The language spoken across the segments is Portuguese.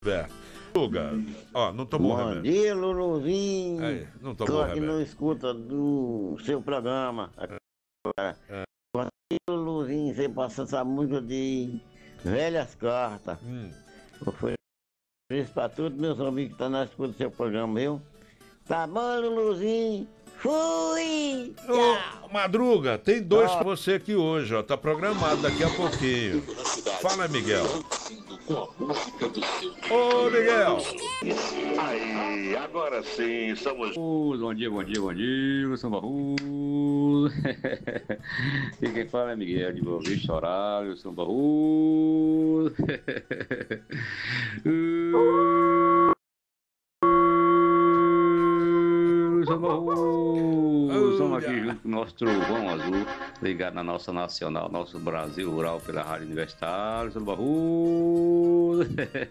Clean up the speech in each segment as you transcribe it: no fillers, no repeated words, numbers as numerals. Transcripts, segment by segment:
Luga, ó, não tomou remédio. Bom dia, Luluzinho. Aí, não tomou que remédio. não escuta do seu programa. Bom dia, Luluzinho. Você passa essa música de velhas cartas. Foi isso pra todos meus amigos que estão na escuta do seu programa, viu? Tá bom, Luluzinho? Fui! Ô, Madruga, tem dois pra você aqui hoje, ó. Tá programado daqui a pouquinho. Fala, Miguel. Ô, Miguel! Aí, agora sim, somos. Bom dia, eu sou Barroso. E quem fala é Miguel de Boa Vista, Horário, eu sou Barroso. Estamos aqui junto com o nosso trovão azul, ligado na nossa nacional, nosso Brasil Rural pela Rádio Universitária, São Barroso.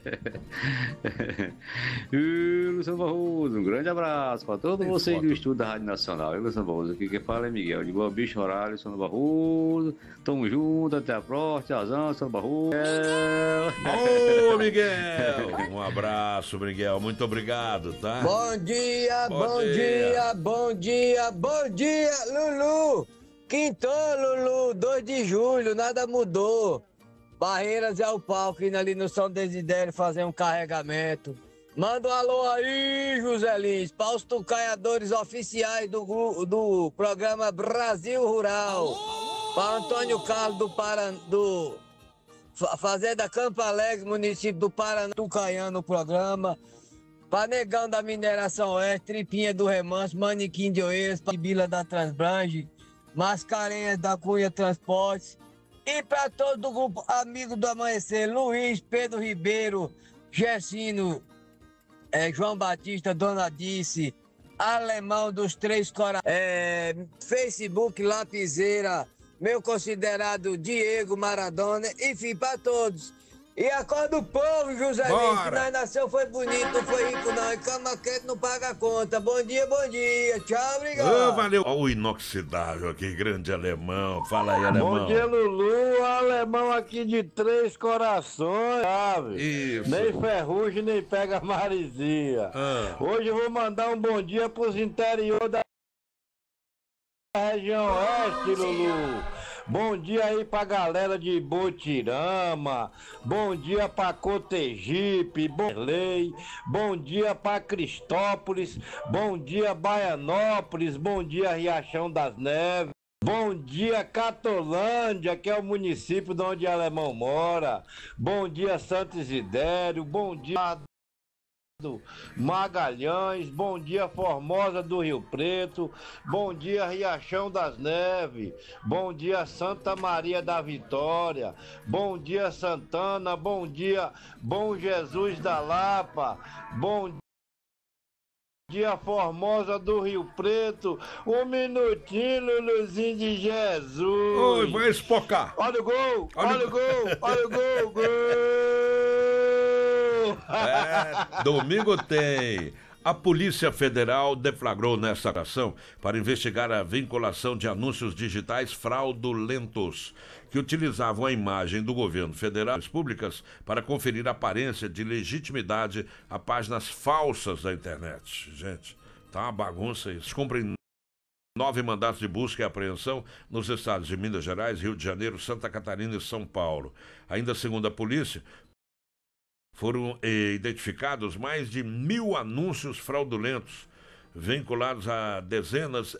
Luciano Barroso, um grande abraço para todos vocês do estúdio da Rádio Nacional. Eu, Luciano Barroso, aqui quem fala é Miguel, de Boa Vista, Horário, Luciano Barroso. Tamo junto, até a próxima, tchauzão, Luciano Barroso. Ô, Miguel! Um abraço, Miguel, muito obrigado, tá? Bom dia, bom dia, Lulu! Quintou, Lulu, 2 de julho, nada mudou. Barreiras é o palco, indo ali no São Desidério fazer um carregamento. Manda um alô aí, José Lins, para os tucaiadores oficiais do programa Brasil Rural. Para Antônio Carlos do Fazenda Campo Alegre, município do Paraná, tucaiano no programa. Para Negão da Mineração Oeste, Tripinha do Remanso, Manequim de Oeiras, Bila da Transbrange, Mascarenhas da Cunha Transportes. E para todo o grupo Amigo do Amanhecer, Luiz, Pedro Ribeiro, Gessino, João Batista, Dona Dice, Alemão dos Três Corações, Facebook Lapiseira, meu considerado Diego Maradona, enfim, para todos. E a cor do povo, José Lins, que nós nasceu foi bonito, não foi rico não, e cama quente não paga a conta. Bom dia, tchau, obrigado. Valeu. Ó, o inoxidável aqui, grande alemão, fala aí, alemão. Bom dia, Lulu, alemão aqui de Três Corações, sabe? Isso. Nem ferrugem, nem pega marizia. Hoje eu vou mandar um bom dia pros interior da região oeste, Lulu. Bom dia aí pra galera de Botirama, bom dia pra Cotegipe, bom dia pra Cristópolis, bom dia Baianópolis, bom dia Riachão das Neves, bom dia Catolândia, que é o município de onde o alemão mora, bom dia Santo Isidério, bom dia Magalhães, bom dia Formosa do Rio Preto, bom dia Riachão das Neves, bom dia Santa Maria da Vitória, bom dia Santana, bom dia Bom Jesus da Lapa, bom dia Formosa do Rio Preto, um minutinho, Luluzinho de Jesus. Oi, vai espocar. Olha o gol, olha o gol, gol. Domingo tem. A Polícia Federal deflagrou nesta ação para investigar a vinculação de anúncios digitais fraudulentos que utilizavam a imagem do governo federal e públicas para conferir aparência de legitimidade a páginas falsas da internet. Gente, tá uma bagunça isso. Cumprem 9 mandatos de busca e apreensão nos estados de Minas Gerais, Rio de Janeiro, Santa Catarina e São Paulo. Ainda segundo a polícia, foram identificados mais de 1.000 anúncios fraudulentos vinculados a dezenas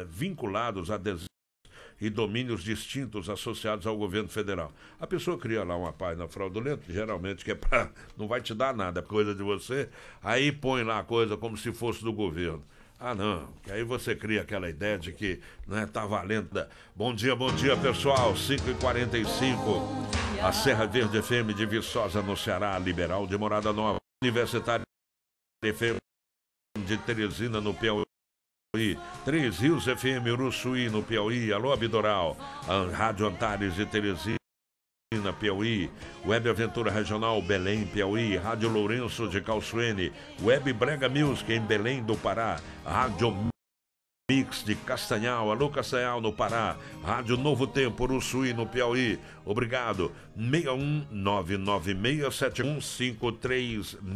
e domínios distintos associados ao governo federal. A pessoa cria lá uma página fraudulenta, geralmente que é para não vai te dar nada, é coisa de você, aí põe lá a coisa como se fosse do governo. Ah, não, que aí você cria aquela ideia de que tá valendo. Bom dia, pessoal, 5h45, a Serra Verde FM de Viçosa, no Ceará, Liberal de Morada Nova, Universitária FM de Teresina, no Piauí, Três Rios FM Uruçuí, no Piauí, alô, Abidoral, Rádio Antares de Teresina, Piauí, Web Aventura Regional Belém, Piauí, Rádio Lourenço de Calçoene, Web Brega Music em Belém do Pará, Rádio Mix de Castanhal, alô Castanhal no Pará, Rádio Novo Tempo, Uruçuí no Piauí, obrigado, 619967153